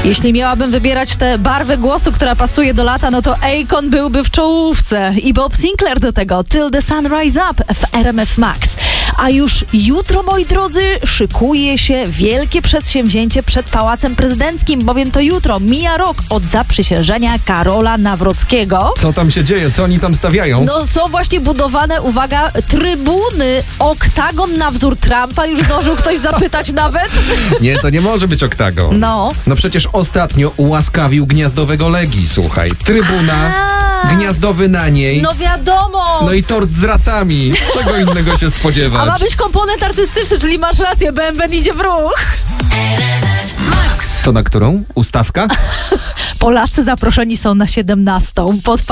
Jeśli miałabym wybierać tę barwę głosu, która pasuje do lata, no to Akon byłby w czołówce. I Bob Sinclair do tego. Till the Sun Rise Up w RMF Max. A już jutro, moi drodzy, szykuje się wielkie przedsięwzięcie przed Pałacem Prezydenckim, bowiem to jutro mija rok od zaprzysiężenia Karola Nawrockiego. Co tam się dzieje? Co oni tam stawiają? No są właśnie budowane, uwaga, trybuny, oktagon na wzór Trumpa. Już zdążył ktoś zapytać nawet? Nie, to nie może być oktagon. No. No przecież ostatnio ułaskawił gniazdowego Legii, słuchaj. Trybuna, gniazdowy na niej. No wiadomo. No i tort z racami. Czego innego się A spodziewać? ma być komponent artystyczny, czyli masz rację, bęben idzie w ruch. To na którą? Ustawka? Polacy zaproszeni są na 17.